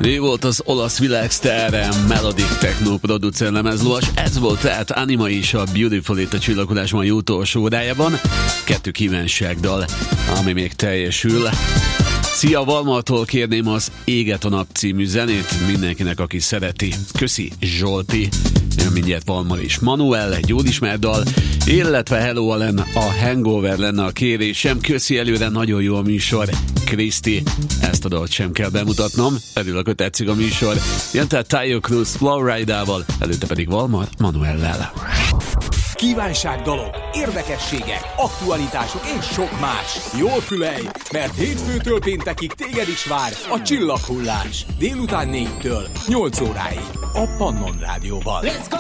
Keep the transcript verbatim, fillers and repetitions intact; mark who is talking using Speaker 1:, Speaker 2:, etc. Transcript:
Speaker 1: Ő volt az olasz világsztár, Melodic Techno producer lemezlovas. Ez volt tehát Anima is a Beautiful itt a Csillagulás mai utolsó órájában. Kettő kívánságdal, ami még teljesül. Szia, Valmartól kérném az Éget a nap című zenét mindenkinek, aki szereti. Köszi, Zsolti. Jön mindjárt Valmar és Manuel, egy jól ismert dal, illetve Hello Allen, a Hangover lenne a kérésem. Köszi előre, nagyon jó a műsor. Kriszti, ezt a dalt sem kell bemutatnom, örülök, hogy tetszik a műsor. Jön tehát Tayo Cruz Flowride-ával, előtte pedig Valmar Manuellel.
Speaker 2: Kívánságdalok, érdekességek, aktualitások és sok más. Jól fülelj, mert hétfőtől péntekig téged is vár a Csillaghullás. Délután négytől nyolc óráig a Pannon Rádióban. Let's go!